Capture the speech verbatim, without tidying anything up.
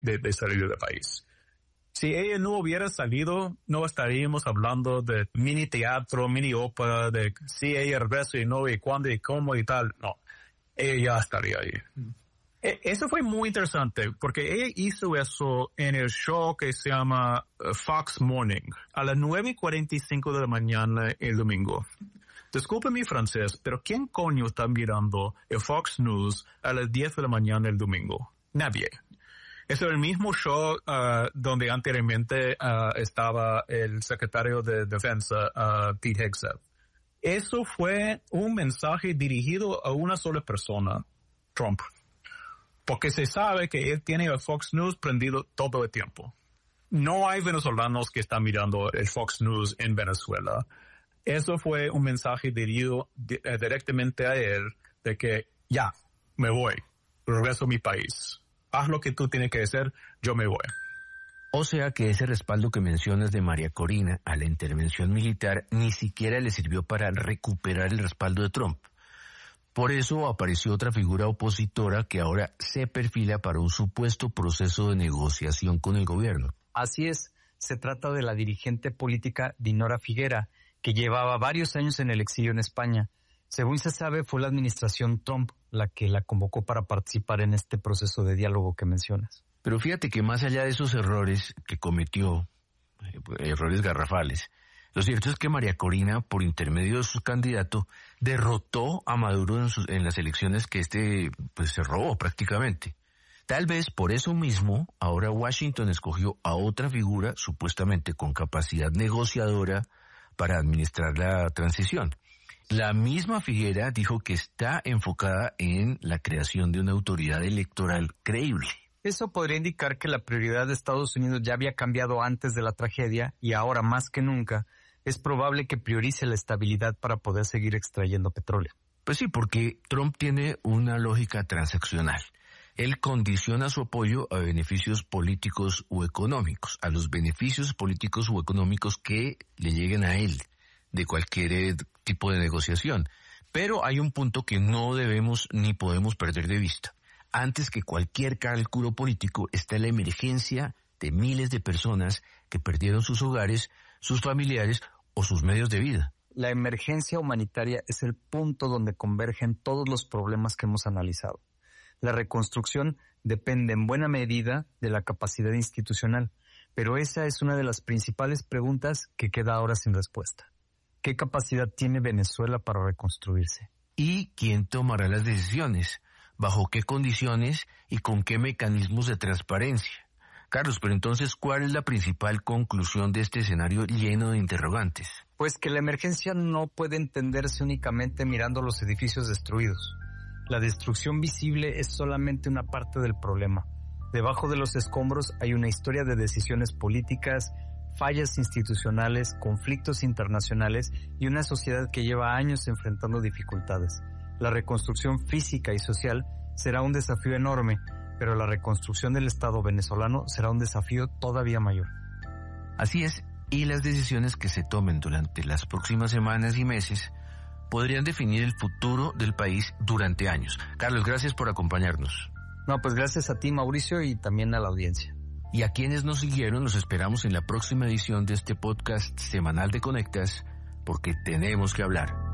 de, de salir del país. Si ella no hubiera salido, no estaríamos hablando de mini teatro, mini ópera, de si ella regresa y no, y cuándo y cómo y tal. No, ella ya estaría ahí. Mm. E- eso fue muy interesante, porque ella hizo eso en el show que se llama uh, Fox Morning, a las nueve y cuarenta y cinco de la mañana el domingo. Disculpe mi francés, pero ¿quién coño está mirando el Fox News a las diez de la mañana el domingo? Nadie. Es el mismo show uh, donde anteriormente uh, estaba el secretario de Defensa, uh, Pete Hegseth. Eso fue un mensaje dirigido a una sola persona, Trump. Porque se sabe que él tiene el Fox News prendido todo el tiempo. No hay venezolanos que están mirando el Fox News en Venezuela. Eso fue un mensaje dirigido di- directamente a él de que ya, me voy, regreso a mi país. Haz lo que tú tienes que hacer, yo me voy. O sea que ese respaldo que mencionas de María Corina a la intervención militar ni siquiera le sirvió para recuperar el respaldo de Trump. Por eso apareció otra figura opositora que ahora se perfila para un supuesto proceso de negociación con el gobierno. Así es, se trata de la dirigente política Dinora Figuera, que llevaba varios años en el exilio en España. Según se sabe, fue la administración Trump la que la convocó para participar en este proceso de diálogo que mencionas. Pero fíjate que más allá de esos errores que cometió, eh, errores garrafales, lo cierto es que María Corina, por intermedio de su candidato, derrotó a Maduro en, sus, en las elecciones que este pues se robó prácticamente. Tal vez por eso mismo, ahora Washington escogió a otra figura supuestamente con capacidad negociadora para administrar la transición. La misma Figuera dijo que está enfocada en la creación de una autoridad electoral creíble. Eso podría indicar que la prioridad de Estados Unidos ya había cambiado antes de la tragedia y ahora más que nunca es probable que priorice la estabilidad para poder seguir extrayendo petróleo. Pues sí, porque Trump tiene una lógica transaccional. Él condiciona su apoyo a beneficios políticos u económicos, a los beneficios políticos u económicos que le lleguen a él de cualquier tipo de negociación. Pero hay un punto que no debemos ni podemos perder de vista. Antes que cualquier cálculo político está la emergencia de miles de personas que perdieron sus hogares, sus familiares o sus medios de vida. La emergencia humanitaria es el punto donde convergen todos los problemas que hemos analizado. La reconstrucción depende en buena medida de la capacidad institucional, pero esa es una de las principales preguntas que queda ahora sin respuesta. ¿Qué capacidad tiene Venezuela para reconstruirse? ¿Y quién tomará las decisiones? ¿Bajo qué condiciones y con qué mecanismos de transparencia? Carlos, pero entonces, ¿cuál es la principal conclusión de este escenario lleno de interrogantes? Pues que la emergencia no puede entenderse únicamente mirando los edificios destruidos. La destrucción visible es solamente una parte del problema. Debajo de los escombros hay una historia de decisiones políticas, fallas institucionales, conflictos internacionales y una sociedad que lleva años enfrentando dificultades. La reconstrucción física y social será un desafío enorme, pero la reconstrucción del Estado venezolano será un desafío todavía mayor. Así es, y las decisiones que se tomen durante las próximas semanas y meses podrían definir el futuro del país durante años. Carlos, gracias por acompañarnos. No, pues gracias a ti, Mauricio, y también a la audiencia. Y a quienes nos siguieron, los esperamos en la próxima edición de este podcast semanal de Conectas, porque tenemos que hablar.